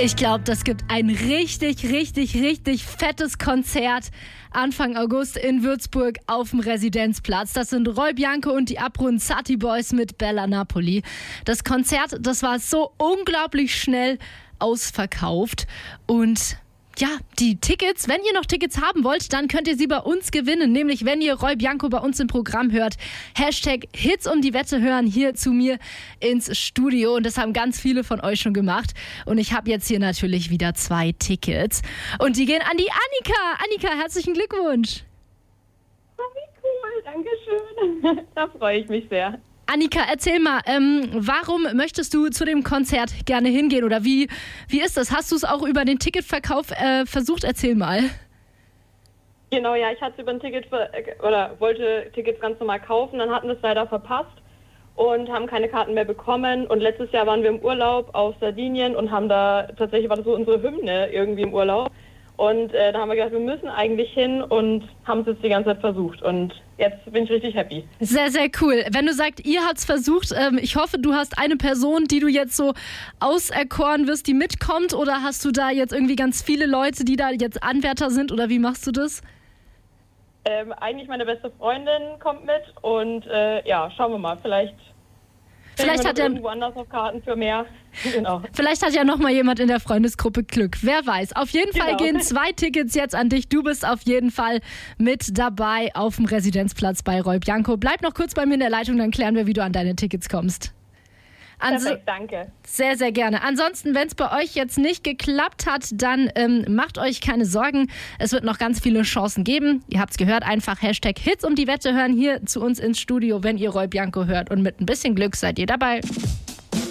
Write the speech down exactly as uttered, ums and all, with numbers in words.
Ich glaube, das gibt ein richtig, richtig, richtig fettes Konzert Anfang August in Würzburg auf dem Residenzplatz. Das sind Roy Bianco und die Abronzati Boys mit Bella Napoli. Das Konzert, das war so unglaublich schnell ausverkauft und ja, die Tickets, wenn ihr noch Tickets haben wollt, dann könnt ihr sie bei uns gewinnen. Nämlich, wenn ihr Roy Bianco bei uns im Programm hört. Hashtag Hits um die Wette hören hier zu mir ins Studio. Und das haben ganz viele von euch schon gemacht. Und ich habe jetzt hier natürlich wieder zwei Tickets. Und die gehen an die Annika. Annika, herzlichen Glückwunsch. Oh, wie cool, danke schön. Da freue ich mich sehr. Annika, erzähl mal, ähm, warum möchtest du zu dem Konzert gerne hingehen oder wie, wie ist das? Hast du es auch über den Ticketverkauf äh, versucht? Erzähl mal. Genau, ja, ich hatte über ein Ticket ver- oder wollte Tickets ganz normal kaufen, dann hatten wir es leider verpasst und haben keine Karten mehr bekommen. Und letztes Jahr waren wir im Urlaub auf Sardinien und haben da, tatsächlich war das so unsere Hymne irgendwie im Urlaub. Und äh, da haben wir gedacht, wir müssen eigentlich hin und haben es jetzt die ganze Zeit versucht. Und jetzt bin ich richtig happy. Sehr, sehr cool. Wenn du sagst, ihr habt es versucht, ähm, ich hoffe, du hast eine Person, die du jetzt so auserkoren wirst, die mitkommt. Oder hast du da jetzt irgendwie ganz viele Leute, die da jetzt Anwärter sind? Oder wie machst du das? Ähm, eigentlich meine beste Freundin kommt mit. Und äh, ja, schauen wir mal, vielleicht... Vielleicht hat ja irgendwo anders auf Karten für mehr. Genau. Vielleicht hat ja noch mal jemand in der Freundesgruppe Glück. Wer weiß. Auf jeden Fall Genau. gehen zwei Tickets jetzt an dich. Du bist auf jeden Fall mit dabei auf dem Residenzplatz bei Roy Bianco. Bleib noch kurz bei mir in der Leitung, dann klären wir, wie du an deine Tickets kommst. Anso- Perfekt, danke. Sehr, sehr gerne. Ansonsten, wenn es bei euch jetzt nicht geklappt hat, dann ähm, macht euch keine Sorgen. Es wird noch ganz viele Chancen geben. Ihr habt es gehört, einfach Hashtag Hits um die Wette hören hier zu uns ins Studio, wenn ihr Roy Bianco hört. Und mit ein bisschen Glück seid ihr dabei.